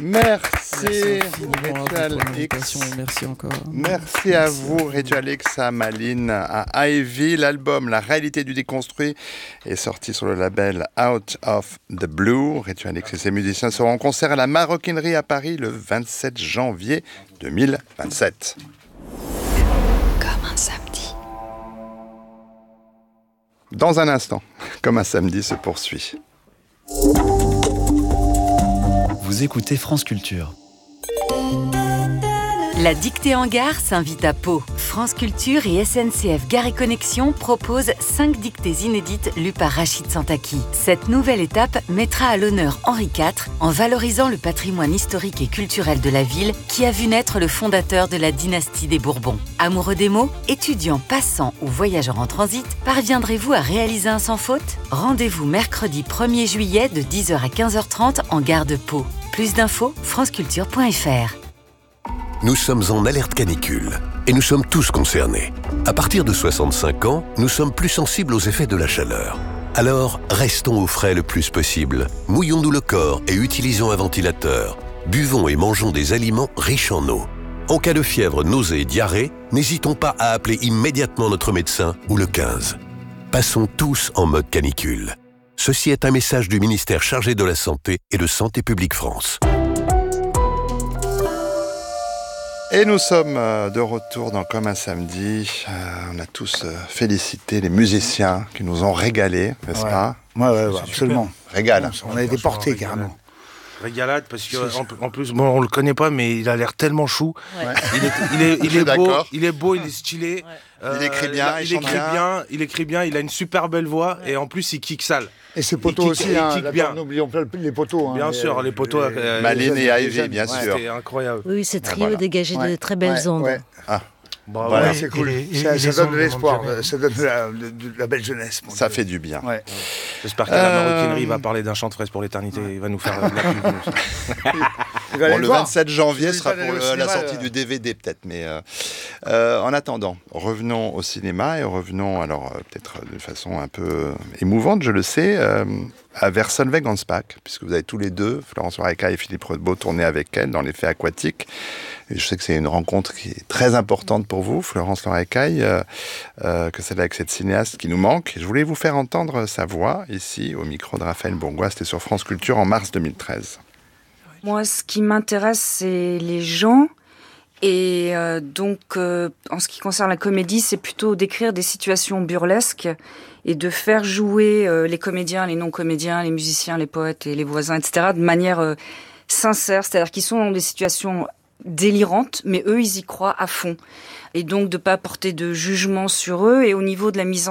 Merci Ritual X. Merci encore. Merci à vous Ritual X, à Malines, à Ivy. L'album La réalité du déconstruit est sorti sur le label Out of the Blue. Ritual X et ses musiciens seront en concert à la Maroquinerie à Paris le 27 janvier 2027. Comme un samedi. Dans un instant, Comme un samedi se poursuit. Vous écoutez France Culture. La dictée en gare s'invite à Pau. France Culture et SNCF Gare et Connexion proposent 5 dictées inédites lues par Rachid Santaki. Cette nouvelle étape mettra à l'honneur Henri IV en valorisant le patrimoine historique et culturel de la ville qui a vu naître le fondateur de la dynastie des Bourbons. Amoureux des mots, étudiants, passants ou voyageurs en transit, parviendrez-vous à réaliser un sans faute ? Rendez-vous mercredi 1er juillet de 10h à 15h30 en gare de Pau. Plus d'infos, franceculture.fr. Nous sommes en alerte canicule et nous sommes tous concernés. À partir de 65 ans, nous sommes plus sensibles aux effets de la chaleur. Alors, restons au frais le plus possible. Mouillons-nous le corps et utilisons un ventilateur. Buvons et mangeons des aliments riches en eau. En cas de fièvre, nausées et diarrhée, n'hésitons pas à appeler immédiatement notre médecin ou le 15. Passons tous en mode canicule. Ceci est un message du ministère chargé de la Santé et de Santé publique France. Et nous sommes de retour dans Comme un samedi. On a tous félicité les musiciens qui nous ont régalés, n'est-ce pas ? Ouais, absolument. Régal. On a été portés carrément. Régalade, parce qu'en plus, bon, on le connaît pas, mais il a l'air tellement chou. Ouais. Il est beau, il est stylé. Ouais. Il écrit bien, il écrit bien, il a une super belle voix, et en plus, il kick sale. Et ses poteaux aussi, n'oublions pas les poteaux. Bien sûr, les poteaux. Malines et Ivy, bien sûr. C'était incroyable. Oui, ce trio dégageait de très belles ondes. Ouais. Ah. Bon, voilà, c'est cool. Ça donne de l'espoir, ça donne de la belle jeunesse. Ça fait du bien. Ouais. J'espère qu'à la Maroquinerie, il va parler d'un chant de fraise pour l'éternité. Il va nous faire de la pub. Bon, le 27 janvier sera pour la sortie du DVD peut-être. Mais en attendant, revenons au cinéma et revenons alors peut-être de façon un peu émouvante, je le sais, vers Solveig Hansbach, puisque vous avez tous les deux, Florence Loirecaille et Philippe Rodbeau, tourné avec elle dans Les Faits aquatiques. Et je sais que c'est une rencontre qui est très importante pour vous, Florence Loirecaille, que celle avec cette cinéaste qui nous manque. Et je voulais vous faire entendre sa voix ici, au micro de Raphaël Bourgois. C'était sur France Culture en mars 2013. Moi, ce qui m'intéresse, c'est les gens. Et donc, en ce qui concerne la comédie, c'est plutôt d'écrire des situations burlesques et de faire jouer les comédiens, les non-comédiens, les musiciens, les poètes et les voisins, etc., de manière sincère. C'est-à-dire qu'ils sont dans des situations délirantes, mais eux, ils y croient à fond. Et donc, de pas porter de jugement sur eux. Et au niveau de la mise en